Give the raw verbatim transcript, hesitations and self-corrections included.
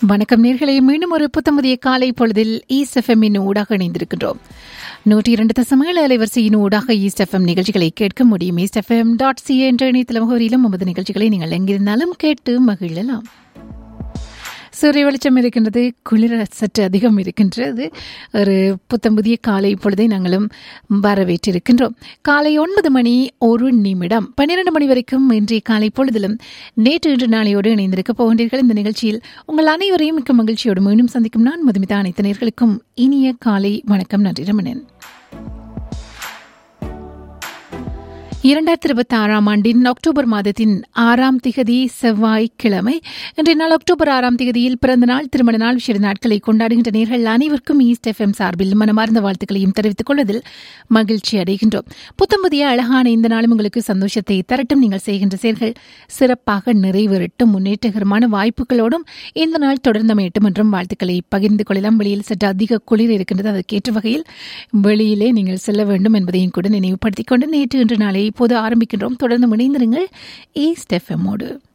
வணக்கம் நேர்களே, மீண்டும் ஒரு புத்தமுதிய காலை பொழுதில் ஈஸ்ட் எஃப்எம்மின் ஊடாக இணைந்திருக்கின்றோம். நூற்றி இரண்டு தசம் ஏழு அலைவரிசையின் ஊடாக ஈஸ்ட் எஃப்எம் நிகழ்ச்சிகளை கேட்க முடியும். ஈஸ்ட் எஃப்எம் டாட் சிஏ என்ற இணையதள முகவரியிலும் நமது நிகழ்ச்சிகளை நீங்கள் எங்கிருந்தாலும் கேட்டு மகிழலாம். சூரிய வெளிச்சம் இருக்கின்றது, குளிர சற்று அதிகம் இருக்கின்றது. ஒரு புத்தம் புதிய காலை பொழுதை நாங்களும் வரவேற்றிருக்கின்றோம். காலை ஒன்பது மணி ஒரு நிமிடம் பன்னிரண்டு மணி வரைக்கும் இன்றைய காலை பொழுதிலும் நேற்று இன்று நாளையோடு இணைந்திருக்க போகின்றீர்கள். இந்த நிகழ்ச்சியில் உங்கள் அனைவரையும் மிக்க மகிழ்ச்சியோடு மீண்டும் சந்திக்கும் நான் மதுமிதா. அனைத்து நேயர்களுக்கும் இனிய காலை வணக்கம். நன்றி ரமணன். இரண்டாயிரத்தி இருபத்தி ஆறாம் ஆண்டின் அக்டோபர் மாதத்தின் ஆறாம் திகதி செவ்வாய்க்கிழமை. இன்றைய நாள் அக்டோபர் ஆறாம் திகதியில் பிறந்த நாள், திருமண நாள், விசேட நாட்களை கொண்டாடுகின்ற நேர்கள் அனைவருக்கும் ஈஸ்ட் எஃப்எம் சார்பில் மனமார்ந்த வாழ்த்துக்களையும் தெரிவித்துக் கொள்வதில் மகிழ்ச்சி அடைகின்றோம். புத்தம் புதிய அழகான இந்த நாளும் உங்களுக்கு சந்தோஷத்தை தரட்டும். நீங்கள் செய்கின்ற செயல்கள் சிறப்பாக நிறைவேறட்டும். முன்னேற்றகரமான வாய்ப்புகளோடும் இந்த நாள் தொடர்ந்தமையட்டும் என்றும் வாழ்த்துக்களை பகிர்ந்து கொள்ளலாம். வெளியில் சற்று அதிக குளிர் இருக்கின்றது. அதற்கேற்ற வகையில் வெளியிலே நீங்கள் செல்ல வேண்டும் என்பதையும் கூட நினைவுபடுத்திக் கொண்டு நேற்று இன்று நாளை இப்போது ஆரம்பிக்கின்றோம். தொடர்ந்து இணைந்திருங்கள் ஈஸ்ட் எஃப்எம்மோடு.